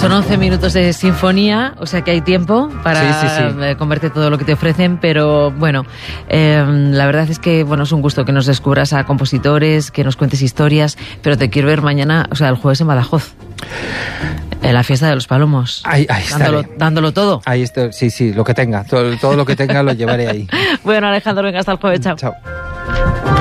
Son 11 minutos de sinfonía, o sea que hay tiempo para comerte todo lo que te ofrecen, pero bueno, la verdad es que bueno, es un gusto que nos descubras a compositores, que nos cuentes historias, pero te quiero ver mañana, o sea, el jueves en Badajoz, en la fiesta de los Palomos. Ahí dándolo todo. Ahí estoy, sí, lo que tenga, todo lo que tenga lo llevaré ahí. Bueno, Alejandro, venga, hasta el jueves, chao. Chao.